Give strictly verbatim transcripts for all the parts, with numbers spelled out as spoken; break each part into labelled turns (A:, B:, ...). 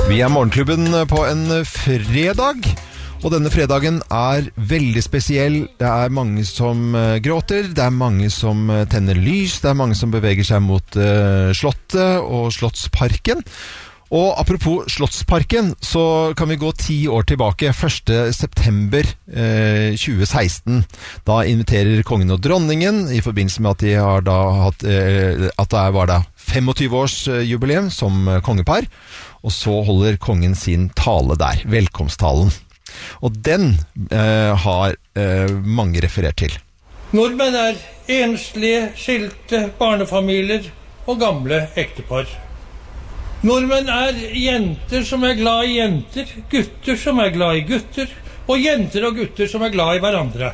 A: Vi er Morgenklubben på en fredag, og denne fredagen er veldig spesiell. Det er mange som gråter, det er mange som tenner lys, det er mange som beveger seg mot uh, Slottet og Slottsparken. Og apropos Slottsparken, så kan vi gå ti år tilbake, første september eh, tjue seksten. Da inviterer kongen og dronningen, i forbindelse med at de har da hatt, eh, at det var da tjuefem års jubileum som kongepar, og så holder kongen sin tale der, velkomsttalen. Og den eh, har eh, mange referert til.
B: Nordmenn er enslige, skilte barnefamilier og gamle ektepar. Nordmenn er jenter som er glad i jenter, gutter som er glad i gutter, og jenter og gutter som er glad i hverandre.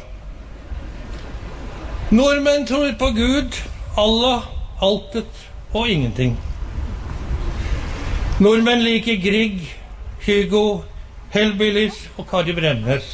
B: Nordmenn tror på Gud, Allah, altet og ingenting. Nordmenn liker Grieg, Hugo, Hellbillies og Kari Bremnes.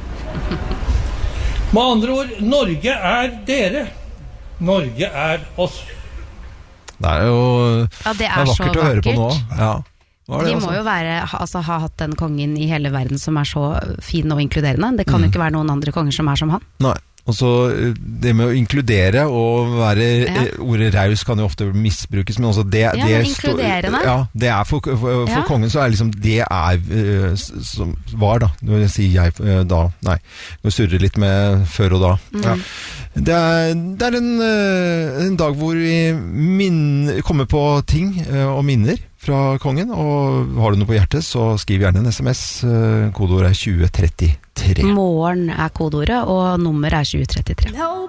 B: Med andre ord, Norge er dere. Norge er oss.
A: Det er jo
C: ja, det er,
A: det er vakkert å høre på nå. Ja. Det,
C: de
A: altså?
C: må jo være, altså, ha hatt den kongen i hele verden som er så fin og inkluderende. Det kan mm. jo ikke være noen andre konger som er som han.
A: Nei. Og så det med å inkludere og være, ja. ordet raus kan jo ofte misbrukes, men også det,
C: ja,
A: det,
C: inkluderende.
A: Ja, det er for, for, for
C: ja.
A: kongen så er liksom, det er uh, som var da, når jeg sier jeg uh, da, nei, nå surrer litt med før og da. Mm. Ja. Det er, det er en, uh, en dag hvor vi minner, kommer på ting uh, og minner fra kongen, og har du noe på hjertet, så skriv gjerne en sms. Uh, kodeord er tjue trettitre.
C: Morgen er kodeordet, og nummer er tjue trettitre.